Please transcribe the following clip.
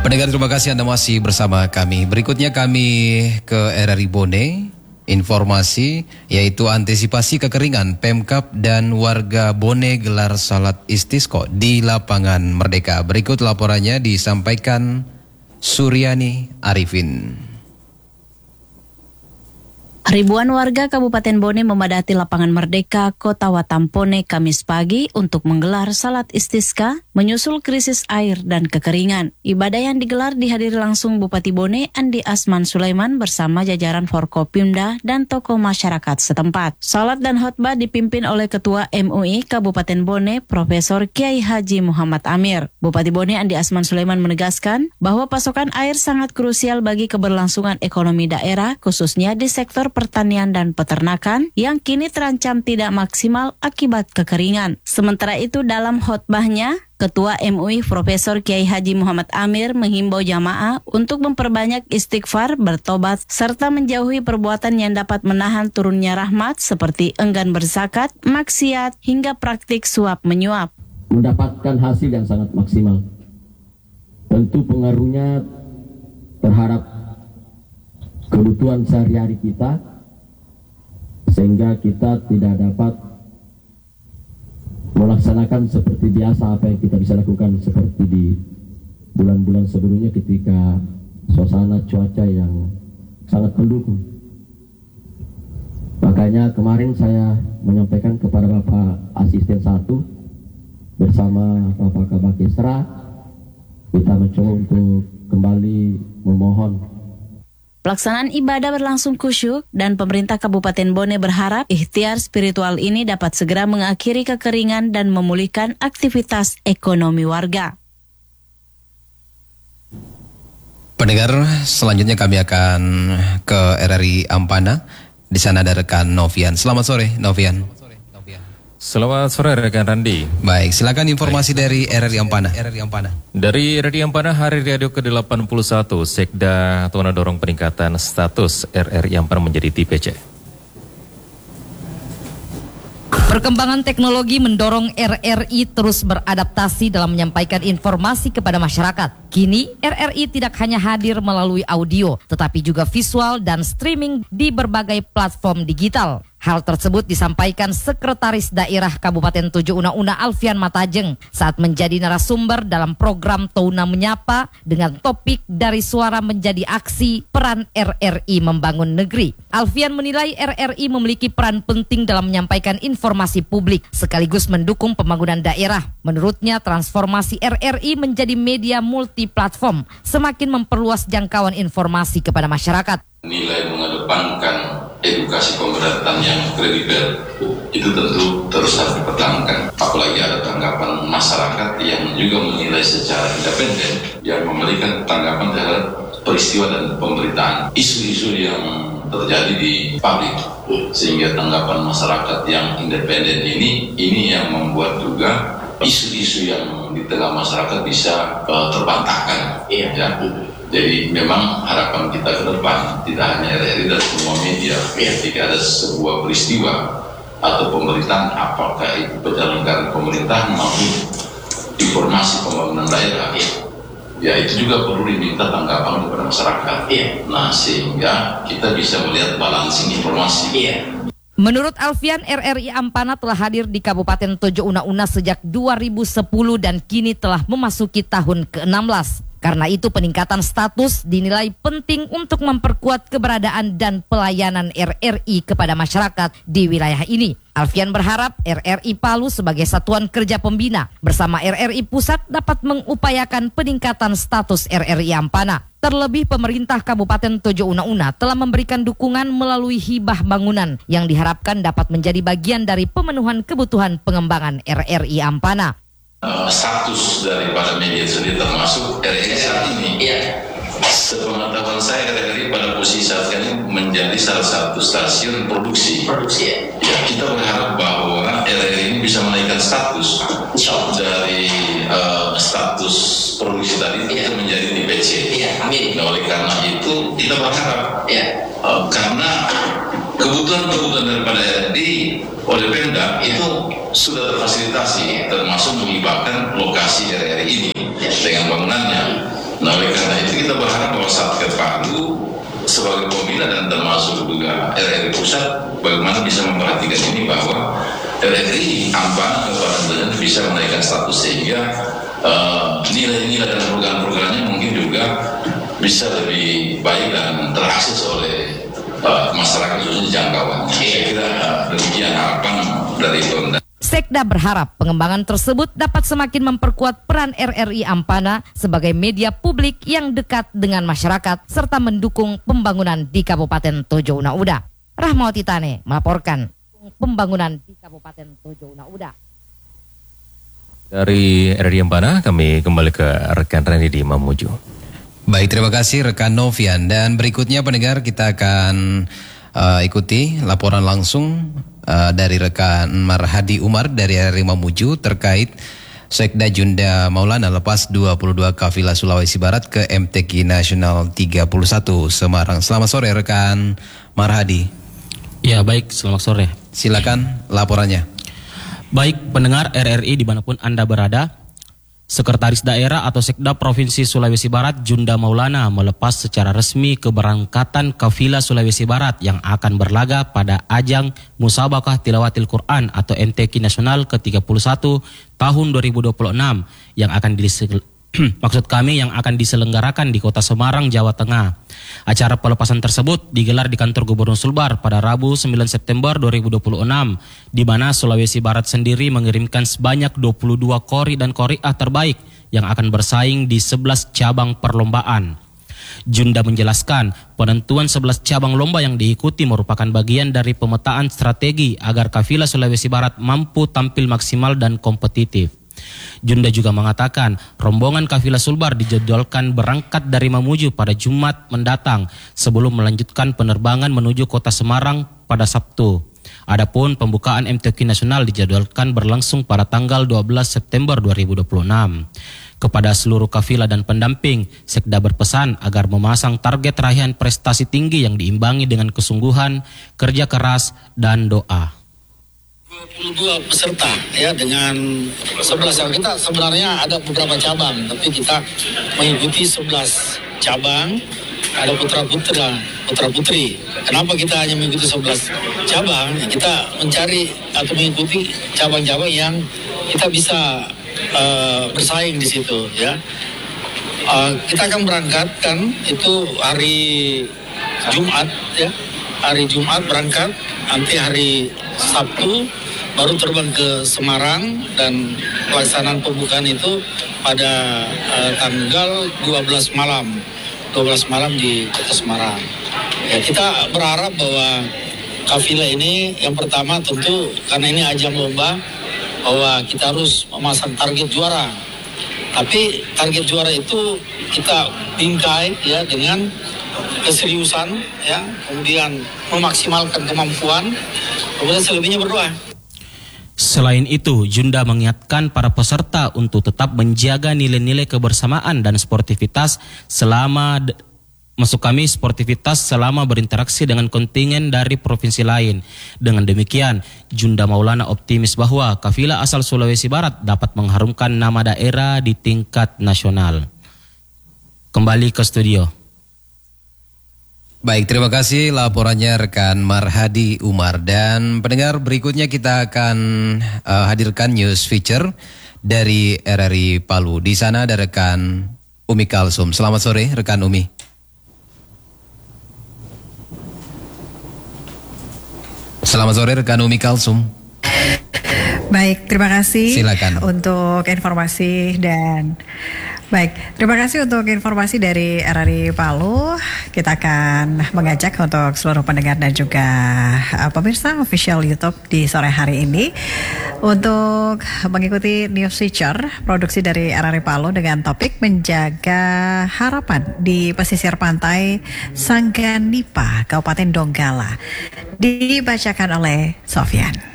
Pendengar, terima kasih Anda masih bersama kami. Berikutnya kami ke RRI Bone. Informasi yaitu antisipasi kekeringan, Pemkab dan warga Bone gelar salat istisqa di lapangan Merdeka. Berikut laporannya disampaikan Suryani Arifin. Ribuan warga Kabupaten Bone memadati lapangan Merdeka, Kota Watampone, Kamis pagi untuk menggelar salat istisqa menyusul krisis air dan kekeringan. Ibadah yang digelar dihadiri langsung Bupati Bone Andi Asman Sulaiman bersama jajaran Forkopimda dan tokoh masyarakat setempat. Salat dan khotbah dipimpin oleh Ketua MUI Kabupaten Bone, Profesor Kiai Haji Muhammad Amir. Bupati Bone Andi Asman Sulaiman menegaskan bahwa pasokan air sangat krusial bagi keberlangsungan ekonomi daerah, khususnya di sektor pertanian dan peternakan yang kini terancam tidak maksimal akibat kekeringan. Sementara itu dalam khotbahnya, Ketua MUI Profesor Kiai Haji Muhammad Amir menghimbau jamaah untuk memperbanyak istighfar, bertobat, serta menjauhi perbuatan yang dapat menahan turunnya rahmat seperti enggan berzakat, maksiat, hingga praktik suap menyuap. Mendapatkan hasil yang sangat maksimal. Tentu pengaruhnya terhadap kebutuhan sehari-hari kita, sehingga kita tidak dapat melaksanakan seperti biasa apa yang kita bisa lakukan seperti di bulan-bulan sebelumnya ketika suasana cuaca yang sangat mendukung. Makanya kemarin saya menyampaikan kepada Bapak Asisten 1 bersama Bapak Kabak Esra, kita mencoba untuk kembali memohon. Pelaksanaan ibadah berlangsung khusyuk dan pemerintah Kabupaten Bone berharap ikhtiar spiritual ini dapat segera mengakhiri kekeringan dan memulihkan aktivitas ekonomi warga. Pendengar, selanjutnya kami akan ke RRI Ampana. Di sana ada rekan Novian. Selamat sore, Novian. Selamat sore rekan Randi. Baik, silakan informasi dari RRI Ampana. Dari RRI Ampana, Hari Radio ke-81, Sekda Tuna dorong peningkatan status RRI Ampana menjadi TPC. Perkembangan teknologi mendorong RRI terus beradaptasi dalam menyampaikan informasi kepada masyarakat. Kini, RRI tidak hanya hadir melalui audio, tetapi juga visual dan streaming di berbagai platform digital. Hal tersebut disampaikan Sekretaris Daerah Kabupaten Tojo Una-Una Alfian Matajeng saat menjadi narasumber dalam program Touna Menyapa dengan topik Dari Suara Menjadi Aksi, Peran RRI Membangun Negeri. Alfian menilai RRI memiliki peran penting dalam menyampaikan informasi publik sekaligus mendukung pembangunan daerah. Menurutnya, transformasi RRI menjadi media multiplatform semakin memperluas jangkauan informasi kepada masyarakat. Nilai mengedepankan edukasi pemberatan yang kredibel itu tentu terus harus dipertahankan. Apalagi ada tanggapan masyarakat yang juga menilai secara independen, yang memberikan tanggapan terhadap peristiwa dan pemberitaan isu-isu yang terjadi di publik, sehingga tanggapan masyarakat yang independen ini yang membuat juga isu-isu yang di tengah masyarakat bisa terbantahkan. Ya. Jadi memang harapan kita ke depan tidak hanya RRI dan semua media, ketika ada sebuah peristiwa atau pemberitaan, apakah itu penyelenggaraan pemerintahan maupun informasi pembangunan daerah, ya itu juga perlu diminta tanggapan kepada masyarakat. Nah, sehingga kita bisa melihat balancing informasi. Menurut Alfian, RRI Ampana telah hadir di Kabupaten Tojo Una-Una sejak 2010 dan kini telah memasuki tahun ke-16. Karena itu peningkatan status dinilai penting untuk memperkuat keberadaan dan pelayanan RRI kepada masyarakat di wilayah ini. Alfian berharap RRI Palu sebagai satuan kerja pembina bersama RRI Pusat dapat mengupayakan peningkatan status RRI Ampana. Terlebih pemerintah Kabupaten Tojo Una-Una telah memberikan dukungan melalui hibah bangunan yang diharapkan dapat menjadi bagian dari pemenuhan kebutuhan pengembangan RRI Ampana. Status daripada media sendiri termasuk RRI saat ini. Sepengetahuan saya, RRI pada posisi saat ini menjadi salah satu stasiun produksi. Ya, kita berharap bahwa RRI ini bisa menaikkan status dari status produksi tadi itu menjadi DPC. Nah, oleh karena itu kita berharap karena kebutuhan daripada RRI oleh Pemda itu sudah terfasilitasi, termasuk menghibahkan lokasi RRI ini dengan bangunannya. Nah, oleh karena kita berharap bahwa Satker Palu sebagai pembina dan termasuk juga RRI Pusat bagaimana bisa memperhatikan ini bahwa RRI Ampana Kabupaten Banjar bisa menaikkan status sehingga nilai-nilai dan program-programnya mungkin juga bisa lebih baik dan terakses oleh masyarakat khususnya jangkauan. Saya kira demikian harapan dari Pemda. Sekda berharap pengembangan tersebut dapat semakin memperkuat peran RRI Ampana sebagai media publik yang dekat dengan masyarakat serta mendukung pembangunan di Kabupaten Tojo Una Uda. Rahmawati Tane melaporkan pembangunan di Kabupaten Tojo Una Uda. Dari RRI Ampana kami kembali ke rekan Reni di Mamuju. Baik, terima kasih rekan Novian. Dan berikutnya pendengar kita akan ikuti laporan langsung dari rekan Marhadi Umar dari RRI Mamuju terkait Sekda Junda Maulana lepas 22 kafilah Sulawesi Barat ke MTQ Nasional 31 Semarang. Selamat sore rekan Marhadi. Ya baik, selamat sore. Silakan laporannya. Baik pendengar RRI dimanapun Anda berada, Sekretaris Daerah atau Sekda Provinsi Sulawesi Barat Junda Maulana melepas secara resmi keberangkatan kafilah Sulawesi Barat yang akan berlaga pada ajang Musabaqah Tilawatil Quran atau MTQ Nasional ke-31 tahun 2026 yang akan yang akan diselenggarakan di Kota Semarang, Jawa Tengah. Acara pelepasan tersebut digelar di kantor Gubernur Sulbar pada Rabu 9 September 2026, di mana Sulawesi Barat sendiri mengirimkan sebanyak 22 qori dan qori'ah terbaik yang akan bersaing di 11 cabang perlombaan. Junda menjelaskan penentuan 11 cabang lomba yang diikuti merupakan bagian dari pemetaan strategi agar kafilah Sulawesi Barat mampu tampil maksimal dan kompetitif. Junda juga mengatakan rombongan kafilah Sulbar dijadwalkan berangkat dari Mamuju pada Jumat mendatang sebelum melanjutkan penerbangan menuju Kota Semarang pada Sabtu. Adapun pembukaan MTQ Nasional dijadwalkan berlangsung pada tanggal 12 September 2026. Kepada seluruh kafilah dan pendamping, Sekda berpesan agar memasang target raihan prestasi tinggi yang diimbangi dengan kesungguhan, kerja keras, dan doa. 22 peserta ya dengan 11 kita sebenarnya ada beberapa cabang tapi kita mengikuti 11 cabang, ada putra putri. Kenapa kita hanya mengikuti 11 cabang? Kita mencari atau mengikuti cabang-cabang yang kita bisa bersaing di situ ya. Kita akan berangkat kan itu hari Jumat ya. Hari Jumat berangkat, nanti hari Sabtu baru terbang ke Semarang dan pelaksanaan pembukaan itu pada tanggal 12 malam di Kota Semarang. Ya, kita berharap bahwa kafilah ini yang pertama tentu karena ini ajang lomba bahwa kita harus memasang target juara. Tapi target juara itu kita bingkai ya dengan keseriusan ya, kemudian memaksimalkan kemampuan, kemudian selebihnya berdoa. Selain itu, Junda mengingatkan para peserta untuk tetap menjaga nilai-nilai kebersamaan dan sportivitas selama berinteraksi dengan kontingen dari provinsi lain. Dengan demikian, Junda Maulana optimis bahwa kafilah asal Sulawesi Barat dapat mengharumkan nama daerah di tingkat nasional. Kembali ke studio. Baik, terima kasih laporannya rekan Marhadi Umar. Dan pendengar, berikutnya kita akan hadirkan news feature dari RRI Palu. Di sana ada rekan Umi Kalsum. Selamat sore rekan Umi. Selamat sore rekan Umi Kalsum. Baik, terima kasih. Silakan. Untuk informasi dan terima kasih untuk informasi dari RRI Palu. Kita akan mengajak untuk seluruh pendengar dan juga pemirsa official YouTube di sore hari ini untuk mengikuti news feature produksi dari RRI Palu dengan topik menjaga harapan di pesisir pantai Sangganipa, Kabupaten Donggala. Dibacakan oleh Sofyan.